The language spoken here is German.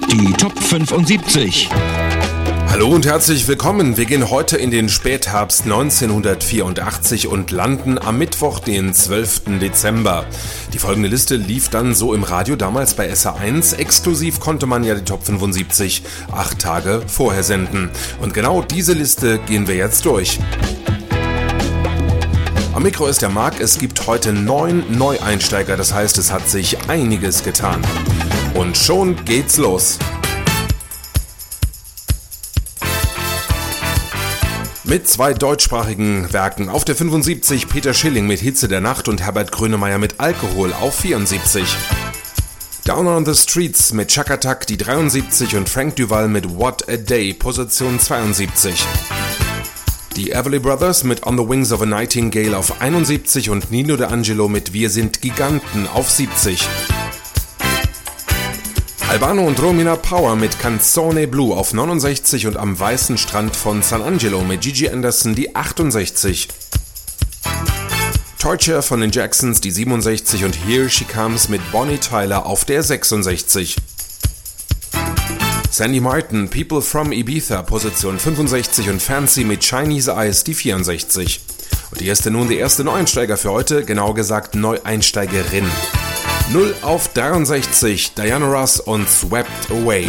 Die Top 75. Hallo und herzlich willkommen. Wir gehen heute in den Spätherbst 1984 und landen am Mittwoch, den 12. Dezember. Die folgende Liste lief dann so im Radio, damals bei SA1. Exklusiv konnte man ja die Top 75 8 Tage vorher senden. Und genau diese Liste gehen wir jetzt durch. Am Mikro ist der Marc. Es gibt heute 9 Neueinsteiger, das heißt, es hat sich einiges getan. Und schon geht's los. Mit 2 deutschsprachigen Werken. Auf der 75 Peter Schilling mit Hitze der Nacht und Herbert Grönemeyer mit Alkohol auf 74. Down on the Streets mit Chuck Attack die 73 und Frank Duval mit What a Day, Position 72. Die Everly Brothers mit On the Wings of a Nightingale auf 71 und Nino D'Angelo mit Wir sind Giganten auf 70. Albano und Romina Power mit Canzone Blu auf 69 und Am weißen Strand von San Angelo mit Gigi Anderson die 68. Torture von den Jacksons die 67 und Here She Comes mit Bonnie Tyler auf der 66. Sandy Martin, People from Ibiza, Position 65 und Fancy mit Chinese Eyes die 64. Und hier ist nun der erste Neueinsteiger für heute, genau gesagt Neueinsteigerin. 0 auf 63, Diana Ross und Swept Away.